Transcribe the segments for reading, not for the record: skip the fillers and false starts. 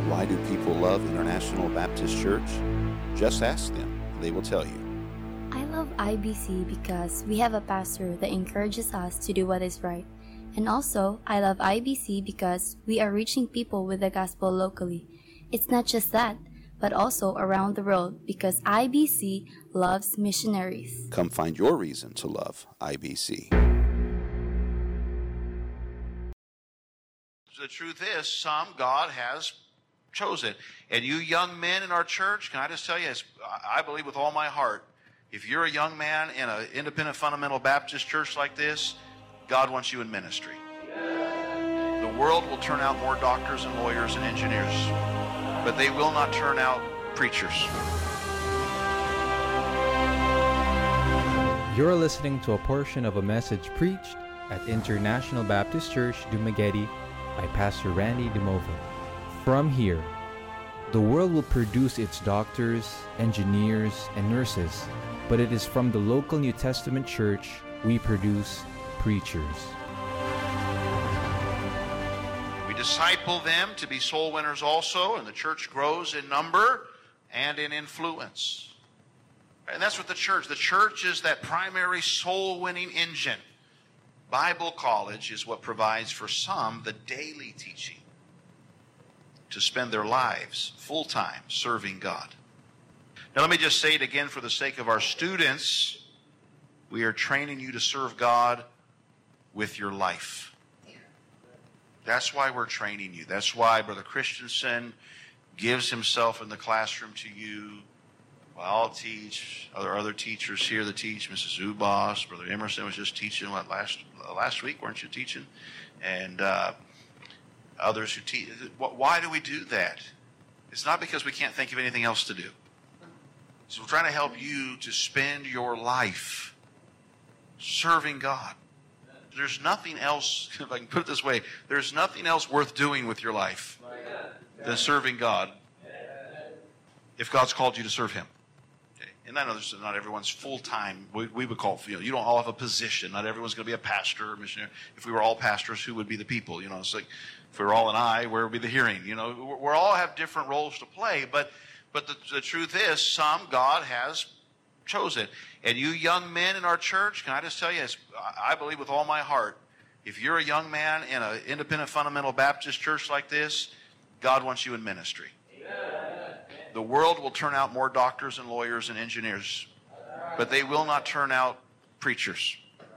Why do people love International Baptist Church? Just ask them. They will tell you. I love IBC because we have a pastor that encourages us to do what is right. And also, I love IBC because we are reaching people with the gospel locally. It's not just that, but also around the world because IBC loves missionaries. Come find your reason to love IBC. The truth is, some God has chosen. And you young men in our church, can I just tell you, I believe with all my heart, if you're a young man in an independent fundamental Baptist church like this, God wants you in ministry. The world will turn out more doctors and lawyers and engineers, but they will not turn out preachers. You're listening to a portion of a message preached at International Baptist Church, Dumaguete by Pastor Randy DeMova. From here, the world will produce its doctors, engineers, and nurses, but it is from the local New Testament church we produce preachers. We disciple them to be soul winners also, and the church grows in number and in influence. And that's what the church is, that primary soul winning engine. Bible college is what provides for some the daily teaching to spend their lives full-time serving God. Now let me just say it again for the sake of our students. We are training you to serve God with your life. That's why we're training you. That's why Brother Christensen gives himself in the classroom to you. Well, I'll teach. Other teachers here that teach. Mrs. Ubas, Brother Emerson was just teaching last week, weren't you teaching? And others who teach. Why do we do that? It's not because we can't think of anything else to do. So we're trying to help you to spend your life serving God. There's nothing else, if I can put it this way, there's nothing else worth doing with your life than serving God if God's called you to serve Him. Okay. And I know not everyone's full-time. We would call, you don't all have a position. Not everyone's going to be a pastor or missionary. If we were all pastors, who would be the people? It's like, if we were all an eye, where would be the hearing? We all have different roles to play, but the truth is, some God has chosen. And you young men in our church, can I just tell you, I believe with all my heart, if you're a young man in an independent fundamental Baptist church like this, God wants you in ministry. The world will turn out more doctors and lawyers and engineers, but they will not turn out preachers.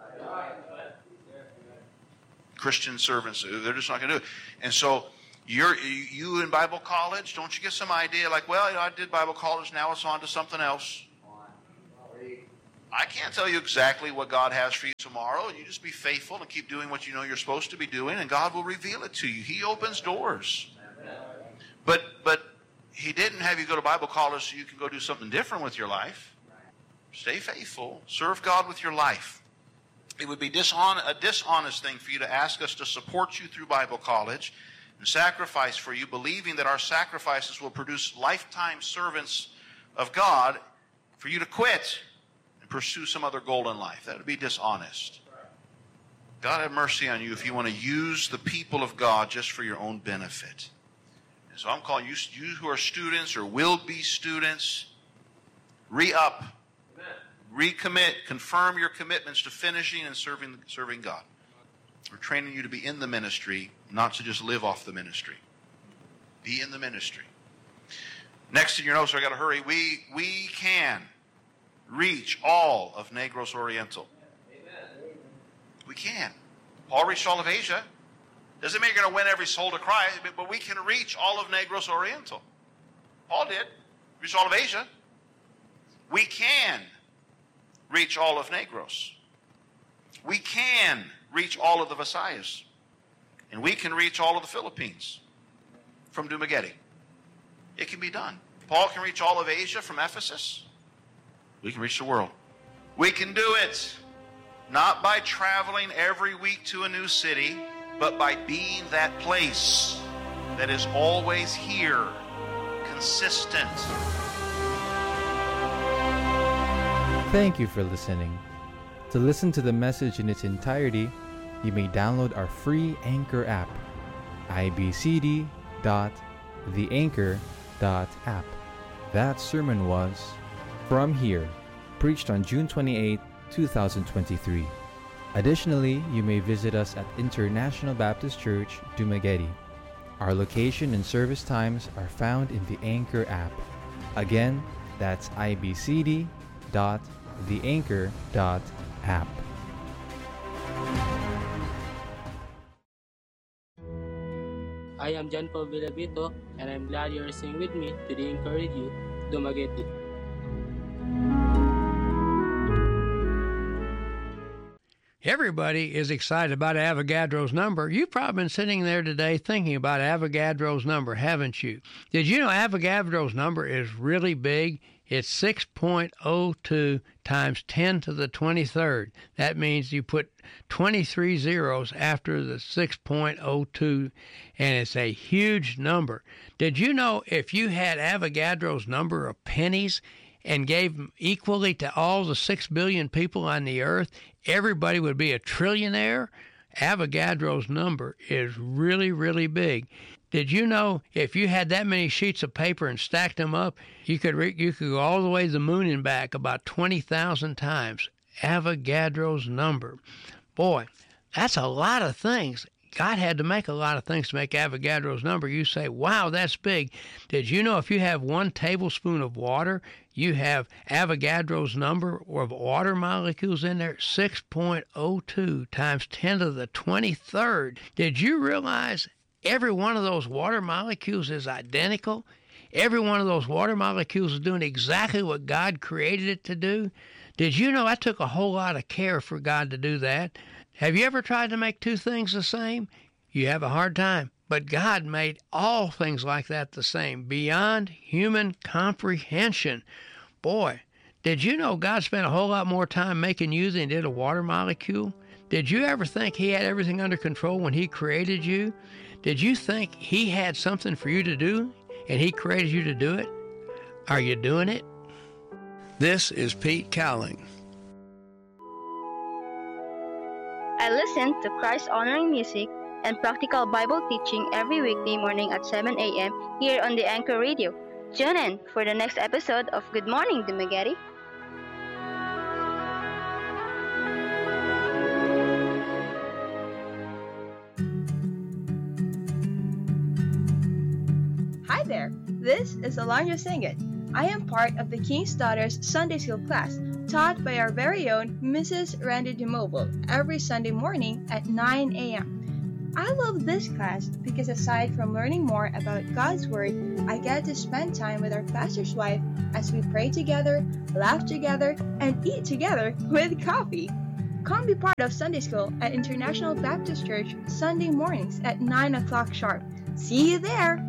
Christian servants, they're just not going to do it. And so you in Bible college, don't you get some idea like, well, I did Bible college, now it's on to something else. I can't tell you exactly what God has for you tomorrow. You just be faithful and keep doing what you know you're supposed to be doing, and God will reveal it to you. He opens doors. But He didn't have you go to Bible college so you can go do something different with your life. Stay faithful. Serve God with your life. It would be a dishonest thing for you to ask us to support you through Bible college and sacrifice for you, believing that our sacrifices will produce lifetime servants of God, for you to quit and pursue some other goal in life. That would be dishonest. God have mercy on you if you want to use the people of God just for your own benefit. And so I'm calling you who are students or will be students, re-up, recommit, confirm your commitments to finishing and serving God. We're training you to be in the ministry, not to just live off the ministry. Be in the ministry. Next in your notes, I got to hurry. We can reach all of Negros Oriental. We can. Paul reached all of Asia. Doesn't mean you're going to win every soul to Christ, but we can reach all of Negros Oriental. Paul did. Reach all of Asia. We can reach all of Negros. We can reach all of the Visayas. And we can reach all of the Philippines from Dumaguete. It can be done. Paul can reach all of Asia from Ephesus. We can reach the world. We can do it. Not by traveling every week to a new city, but by being that place that is always here, consistent. Thank you for listening. To listen to the message in its entirety, you may download our free Anchor app, ibcd.fm. theanchor.app. That sermon was From Here, preached on June 28, 2023. Additionally, you may visit us at International Baptist Church, Dumaguete. Our location and service times are found in the Anchor app. Again, that's ibcd.theanchor.app. I am John Paul Villavito, and I'm glad you're listening with me to the Encourage You, Dumaguete. Everybody is excited about Avogadro's number. You've probably been sitting there today thinking about Avogadro's number, haven't you? Did you know Avogadro's number is really big? It's 6.02 times 10 to the 23rd. That means you put 23 zeros after the 6.02, and it's a huge number. Did you know if you had Avogadro's number of pennies and gave them equally to all the 6 billion people on the earth, everybody would be a trillionaire? Avogadro's number is really, really big. Did you know if you had that many sheets of paper and stacked them up, you could go all the way to the moon and back about 20,000 times? Avogadro's number. Boy, that's a lot of things. God had to make a lot of things to make Avogadro's number. You say, wow, that's big. Did you know if you have 1 tablespoon of water, you have Avogadro's number of water molecules in there? 6.02 times 10 to the 23rd. Did you realize every one of those water molecules is identical? Every one of those water molecules is doing exactly what God created it to do? Did you know that took a whole lot of care for God to do that? Have you ever tried to make 2 things the same? You have a hard time. But God made all things like that the same, beyond human comprehension. Boy, did you know God spent a whole lot more time making you than he did a water molecule? Did you ever think he had everything under control when he created you? Did you think he had something for you to do and he created you to do it? Are you doing it? This is Pete Cowling. I listen to Christ-honoring music and practical Bible teaching every weekday morning at 7 a.m. here on the Anchor Radio. Tune in for the next episode of Good Morning, Dumaguete. Hi there, this is Alanya Singit. I am part of the King's Daughters Sunday School class taught by our very own Mrs. Randy DeMobile every Sunday morning at 9 a.m. I love this class because aside from learning more about God's Word, I get to spend time with our pastor's wife as we pray together, laugh together, and eat together with coffee. Come be part of Sunday School at International Baptist Church Sunday mornings at 9 o'clock sharp. See you there!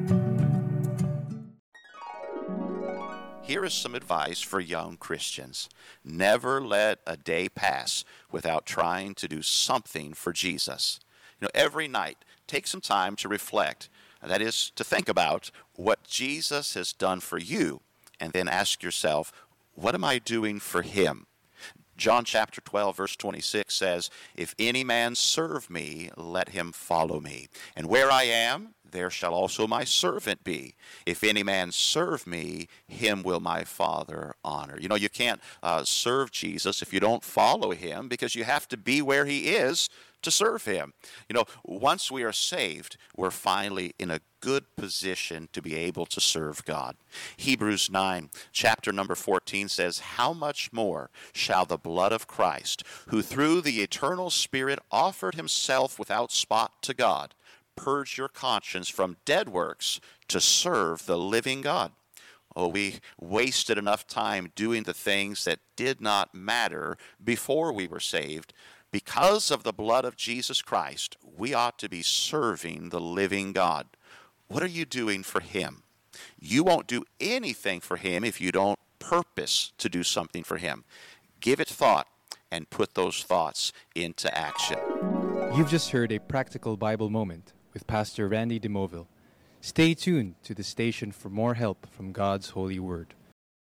Here is some advice for young Christians. Never let a day pass without trying to do something for Jesus. Every night, take some time to reflect. That is, to think about what Jesus has done for you, and then ask yourself, what am I doing for him? John chapter 12, verse 26 says, "If any man serve me, let him follow me. And where I am, there shall also my servant be. If any man serve me, him will my Father honor." You can't serve Jesus if you don't follow him, because you have to be where he is to serve him. Once we are saved, we're finally in a good position to be able to serve God. Hebrews 9, chapter number 14 says, "How much more shall the blood of Christ, who through the eternal Spirit offered himself without spot to God, purge your conscience from dead works to serve the living God?" Oh, we wasted enough time doing the things that did not matter before we were saved. Because of the blood of Jesus Christ, we ought to be serving the living God. What are you doing for him? You won't do anything for him if you don't purpose to do something for him. Give it thought and put those thoughts into action. You've just heard a practical Bible moment with Pastor Randy DeMoville. Stay tuned to the station for more help from God's holy word.